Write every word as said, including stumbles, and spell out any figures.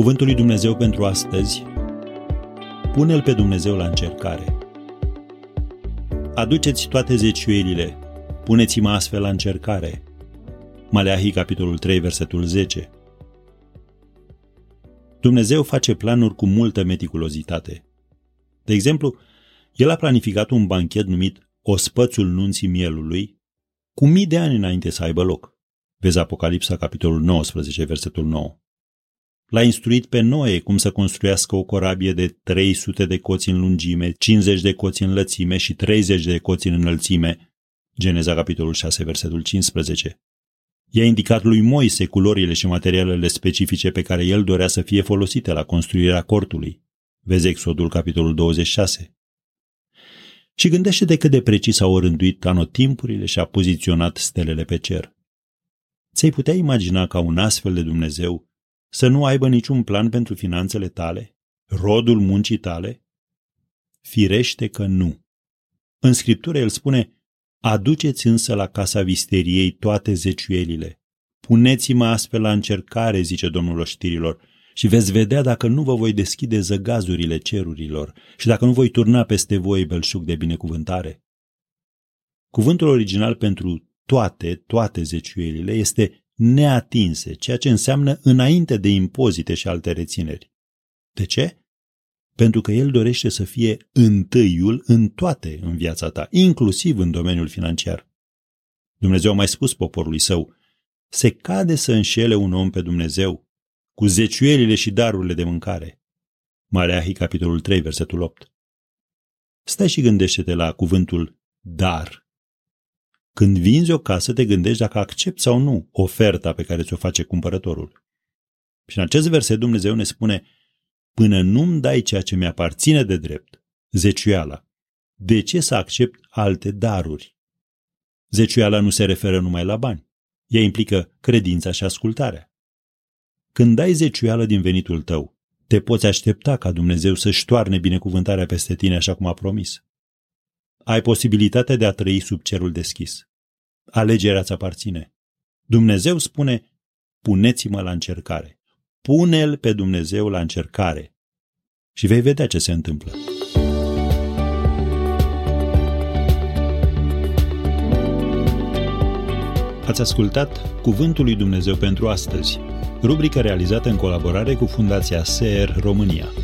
Cuvântul lui Dumnezeu pentru astăzi: pune-L pe Dumnezeu la încercare. Aduceți toate zeciuielile, puneți-mă astfel la încercare. Maleahi, capitolul trei, versetul zece. Dumnezeu face planuri cu multă meticulozitate. De exemplu, El a planificat un banchet numit Ospățul Nunții Mielului cu mii de ani înainte să aibă loc. Vezi Apocalipsa, capitolul nouăsprezece, versetul nouă. L-a instruit pe Noe cum să construiască o corabie de trei sute de coți în lungime, cincizeci de coți în lățime și treizeci de coți în înălțime. Geneza, capitolul șase, versetul cincisprezece. I-a indicat lui Moise culorile și materialele specifice pe care el dorea să fie folosite la construirea cortului. Vezi Exodul, capitolul douăzeci și șase. Și gândește-te cât de precis au rânduit anotimpurile și a poziționat stelele pe cer. Ți-ai putea imagina ca un astfel de Dumnezeu să nu aibă niciun plan pentru finanțele tale, rodul muncii tale? Firește că nu. În Scriptură el spune: aduceți însă la casa visteriei toate zeciuielile. Puneți-mă astfel la încercare, zice Domnul oștirilor, și veți vedea dacă nu vă voi deschide zăgazurile cerurilor și dacă nu voi turna peste voi belșug de binecuvântare. Cuvântul original pentru toate, toate zeciuielile este neatinse, ceea ce înseamnă înainte de impozite și alte rețineri. De ce? Pentru că El dorește să fie întâiul în toate în viața ta, inclusiv în domeniul financiar. Dumnezeu a mai spus poporului său: se cade să înșele un om pe Dumnezeu cu zeciuielile și darurile de mâncare. Maleahi, capitolul trei, versetul opt. Stai și gândește-te la cuvântul dar. Când vinzi o casă, te gândești dacă accepti sau nu oferta pe care ți-o face cumpărătorul. Și în acest verset Dumnezeu ne spune: până nu-mi dai ceea ce mi-aparține de drept, zeciuiala, de ce să accept alte daruri? Zeciuiala nu se referă numai la bani. Ea implică credința și ascultarea. Când dai zeciuială din venitul tău, te poți aștepta ca Dumnezeu să-și toarne binecuvântarea peste tine așa cum a promis. Ai posibilitatea de a trăi sub cerul deschis. Alegerea îți aparține. Dumnezeu spune: puneți-mă la încercare. Pune-L pe Dumnezeu la încercare și vei vedea ce se întâmplă. Ați ascultat Cuvântul lui Dumnezeu pentru astăzi, rubrica realizată în colaborare cu Fundația S E R România.